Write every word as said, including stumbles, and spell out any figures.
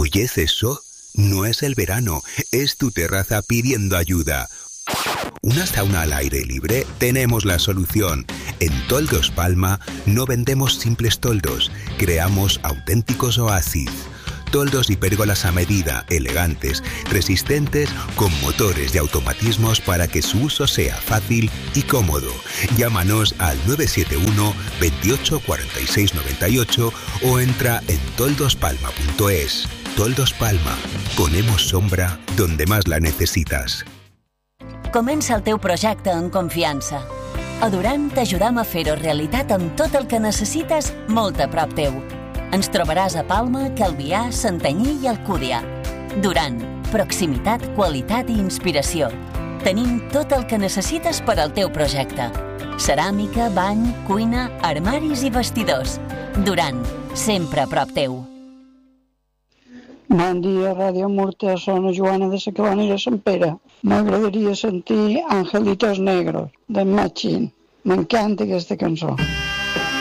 ¿Oyes eso? No es el verano, es tu terraza pidiendo ayuda. ¿Una sauna al aire libre? Tenemos la solución. En Toldos Palma no vendemos simples toldos, creamos auténticos oasis. Toldos y pérgolas a medida, elegantes, resistentes, con motores y automatismos para que su uso sea fácil y cómodo. Llámanos al nueve siete uno, veintiocho, cuarenta y seis, noventa y ocho o entra en toldospalma punto es. Toldos Palma. Ponemos sombra donde más la necesitas. Comença el teu projecte en confiança. A Duran t'ajudam a fer-ho realitat amb tot el que necessites molt a prop teu. Ens trobaràs a Palma, Calvià, Santanyí i Alcúdia. Duran, proximitat, qualitat i inspiració. Tenim tot el que necessites per al teu projecte. Ceràmica, bany, cuina, armaris i vestidors. Duran, sempre a prop teu. Bon dia, Ràdio Murta, sono Joana de Sacabana i de Sant Pere. M'agradaria sentir Angelitos Negros, de Machín. M'encanta aquesta cançó.